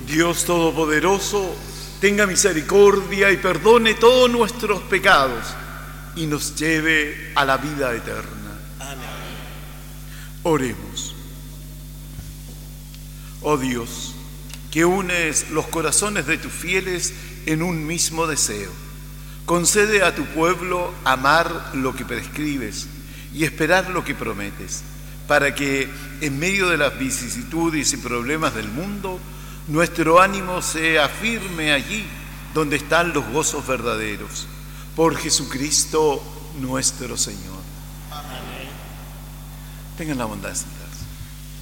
Dios Todopoderoso, tenga misericordia y perdone todos nuestros pecados y nos lleve a la vida eterna. Amén. Oremos. Oh Dios, que unes los corazones de tus fieles en un mismo deseo, concede a tu pueblo amar lo que prescribes y esperar lo que prometes, para que, en medio de las vicisitudes y problemas del mundo, nuestro ánimo sea firme allí donde están los gozos verdaderos. Por Jesucristo nuestro Señor. Amén. Tengan la bondad.